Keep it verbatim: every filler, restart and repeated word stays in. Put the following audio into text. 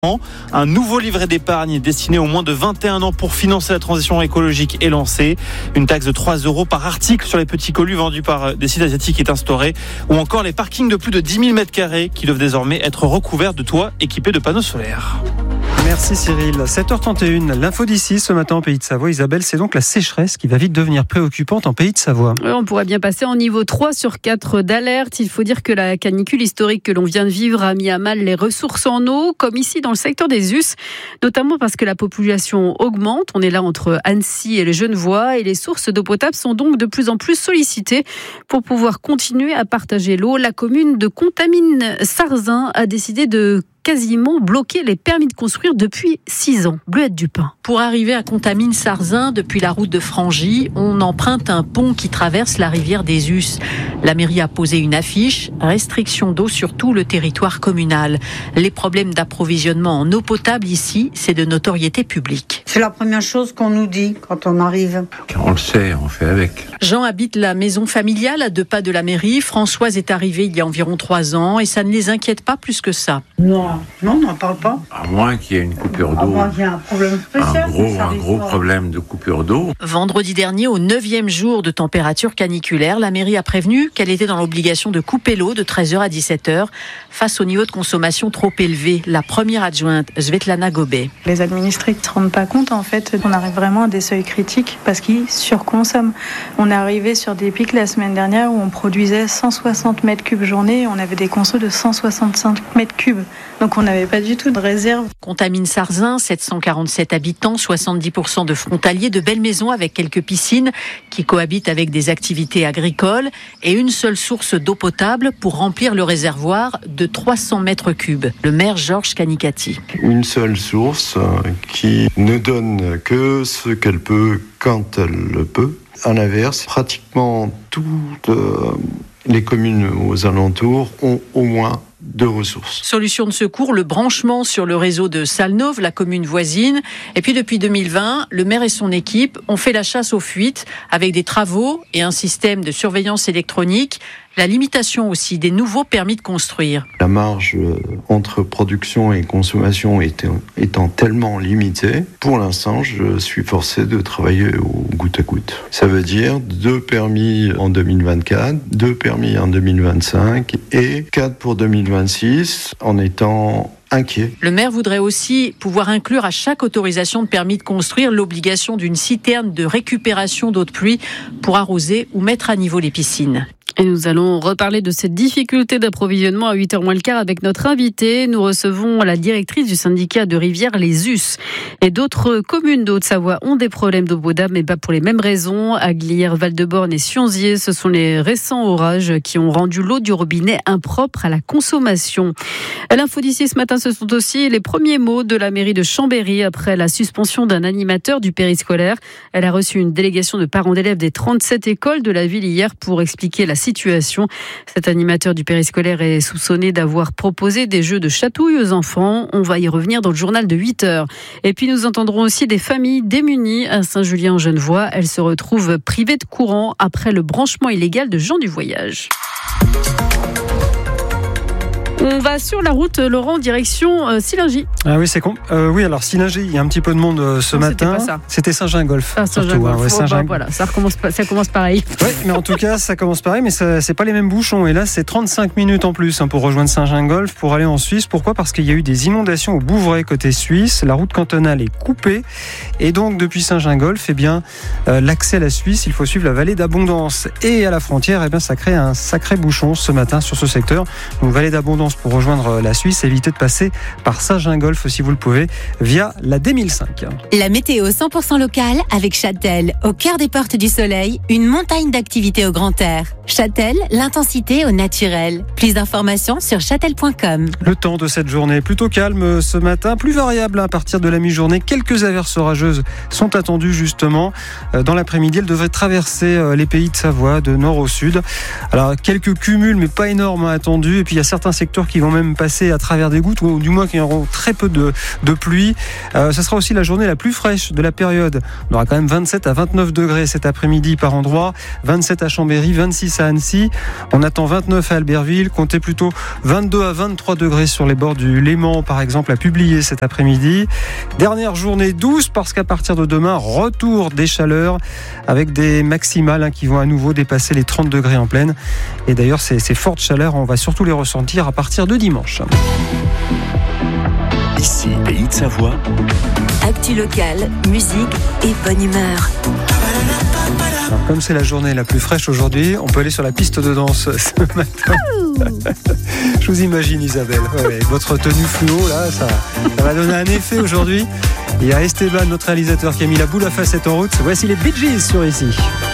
Un nouveau livret d'épargne destiné aux moins de vingt et un ans pour financer la transition écologique est lancé. Une taxe de trois euros par article sur les petits colis vendus par des sites asiatiques est instaurée. Ou encore les parkings de plus de dix mille mètres carrés qui doivent désormais être recouverts de toits équipés de panneaux solaires. Merci Cyril. sept heures trente et une, l'info d'ici ce matin en Pays de Savoie. Isabelle, c'est donc la sécheresse qui va vite devenir préoccupante en Pays de Savoie. Oui, on pourrait bien passer en niveau trois sur quatre d'alerte. Il faut dire que la canicule historique que l'on vient de vivre a mis à mal les ressources en eau, comme ici dans le secteur des U S, notamment parce que la population augmente. On est là entre Annecy et les Genevois et les sources d'eau potable sont donc de plus en plus sollicitées. Pour pouvoir continuer à partager l'eau, la commune de Contamine-Sarzin a décidé de quasiment bloqué les permis de construire depuis six ans. Bleuette Dupin. Pour arriver à Contamine-Sarzin, depuis la route de Frangy, on emprunte un pont qui traverse la rivière des U S. La mairie a posé une affiche, restriction d'eau sur tout le territoire communal. Les problèmes d'approvisionnement en eau potable ici, c'est de notoriété publique. C'est la première chose qu'on nous dit quand on arrive. On le sait, on fait avec. Jean habite la maison familiale à deux pas de la mairie. Françoise est arrivée il y a environ trois ans et ça ne les inquiète pas plus que ça. Non. Non, on n'en parle pas. À moins qu'il y ait une coupure d'eau. À moins qu'il y ait un problème spécial. Un gros, un gros problème de coupure d'eau. Vendredi dernier, au neuvième jour de température caniculaire, la mairie a prévenu qu'elle était dans l'obligation de couper l'eau de treize heures à dix-sept heures face au niveau de consommation trop élevé. La première adjointe, Svetlana Gobet. Les administrés ne se rendent pas compte, en fait, on arrive vraiment à des seuils critiques parce qu'ils surconsomment. On est arrivé sur des pics la semaine dernière où on produisait cent soixante mètres cubes journée et on avait des consos de cent soixante-cinq mètres cubes. Donc on n'avait pas du tout de réserve. Contamine-Sarzin, sept cent quarante-sept habitants, soixante-dix pour cent de frontaliers, de belles maisons avec quelques piscines qui cohabitent avec des activités agricoles et une seule source d'eau potable pour remplir le réservoir de trois cents mètres cubes. Le maire Georges Canicati. Une seule source qui ne donne que ce qu'elle peut quand elle le peut. À l'inverse, pratiquement toutes les communes aux alentours ont au moins de ressources. Solution de secours, le branchement sur le réseau de Salnauve, la commune voisine. Et puis depuis deux mille vingt, le maire et son équipe ont fait la chasse aux fuites avec des travaux et un système de surveillance électronique. La limitation aussi des nouveaux permis de construire. La marge entre production et consommation étant, étant tellement limitée, pour l'instant, je suis forcé de travailler au goutte à goutte. Ça veut dire deux permis en deux mille vingt-quatre, deux permis en deux mille vingt-cinq et quatre pour deux mille vingt-six en étant inquiet. Le maire voudrait aussi pouvoir inclure à chaque autorisation de permis de construire l'obligation d'une citerne de récupération d'eau de pluie pour arroser ou mettre à niveau les piscines. Et nous allons reparler de cette difficulté d'approvisionnement à huit heures moins le quart avec notre invité. Nous recevons la directrice du syndicat de rivière, les U S. Et d'autres communes de Haute-Savoie ont des problèmes d'eau potable, mais pas pour les mêmes raisons. Aglières, Val-de-Borne et Sionzier, ce sont les récents orages qui ont rendu l'eau du robinet impropre à la consommation. À l'info d'ici ce matin, ce sont aussi les premiers mots de la mairie de Chambéry après la suspension d'un animateur du périscolaire. Elle a reçu une délégation de parents d'élèves des trente-sept écoles de la ville hier pour expliquer la situation. Cet animateur du périscolaire est soupçonné d'avoir proposé des jeux de chatouille aux enfants. On va y revenir dans le journal de huit heures. Et puis nous entendrons aussi des familles démunies à Saint-Julien-en-Genevois. Elles se retrouvent privées de courant après le branchement illégal de gens du voyage. On va sur la route, Laurent, direction euh, Sillingy. Ah oui, c'est con. Euh, oui, alors Sillingy, il y a un petit peu de monde euh, ce non, matin. C'était pas ça. C'était Saint-Gingolph. Ah, Saint-Gingolph. Hein, ouais, oh, bah, voilà, ça recommence, ça commence pareil. Oui, mais en tout cas, ça commence pareil, mais ça, c'est pas les mêmes bouchons. Et là, c'est trente-cinq minutes en plus hein, pour rejoindre Saint-Gingolph, pour aller en Suisse. Pourquoi ? Parce qu'il y a eu des inondations au Bouvray côté suisse. La route cantonale est coupée. Et donc, depuis Saint-Gingolph, eh bien, euh, l'accès à la Suisse, il faut suivre la vallée d'Abondance. Et à la frontière, eh bien, ça crée un sacré bouchon ce matin sur ce secteur. Donc, vallée d'Abondance pour rejoindre la Suisse. Évitez de passer par Saint-Gingolph si vous le pouvez via la D mille cinq. La météo cent pour cent locale avec Châtel. Au cœur des portes du soleil, une montagne d'activités au grand air. Châtel, l'intensité au naturel. Plus d'informations sur châtel point com. Le temps de cette journée plutôt calme ce matin, plus variable à partir de la mi-journée. Quelques averses orageuses sont attendues justement. Dans l'après-midi, elles devraient traverser les pays de Savoie de nord au sud. Alors quelques cumuls mais pas énormes attendus. Et puis il y a certains secteurs températures qui vont même passer à travers des gouttes, ou du moins qui auront très peu de, de pluie. Euh, ce sera aussi la journée la plus fraîche de la période. On aura quand même vingt-sept à vingt-neuf degrés cet après-midi par endroit, vingt-sept à Chambéry, vingt-six à Annecy. On attend vingt-neuf à Albertville, comptez plutôt vingt-deux à vingt-trois degrés sur les bords du Léman, par exemple, à Publier cet après-midi. Dernière journée douce, parce qu'à partir de demain, retour des chaleurs avec des maximales hein, qui vont à nouveau dépasser les trente degrés en pleine. Et d'ailleurs, ces, ces fortes chaleurs, on va surtout les ressentir à partir de dimanche. Ici, Pays de Savoie. Actu locale, musique et bonne humeur. Alors, comme c'est la journée la plus fraîche aujourd'hui, on peut aller sur la piste de danse ce matin. Je vous imagine, Isabelle, ouais, avec votre tenue fluo, là, ça, ça va donner un effet aujourd'hui. Il y a Esteban, notre réalisateur, qui a mis la boule à facettes en route. Voici les Bee Gees sur Ici.